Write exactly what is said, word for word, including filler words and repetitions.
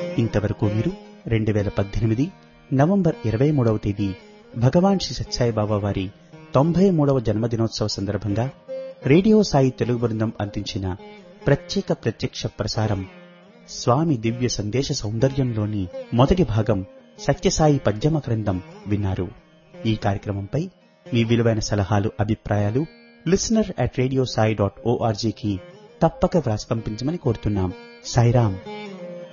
ఇంతవరకు మీరు రెండు వేల పద్దెనిమిది నవంబర్ ఇరవై మూడవ తేదీ భగవాన్ శ్రీ సత్యసాయిబాబా వారి తొంభై మూడవ జన్మదినోత్సవ సందర్భంగా రేడియో సాయి తెలుగు బృందం అందించిన ప్రత్యేక ప్రత్యక్ష ప్రసారం స్వామి దివ్య సందేశ సౌందర్యంలోని మొదటి భాగం సత్యసాయి పద్యమ గ్రంథం విన్నారు. ఈ కార్యక్రమంపై మీ విలువైన సలహాలు, అభిప్రాయాలు listener at radio Sai dot ఓఆర్జీకి తప్పక వ్రాసి పంపించమని కోరుతున్నాం. సాయిరాం.